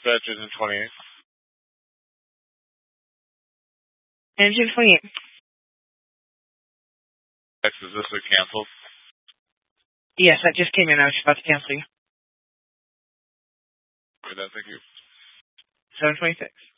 dispatches in 28. Engine 28. Is this a canceled? Yes, that just came in. I was about to cancel you. Okay, then, thank you. 726.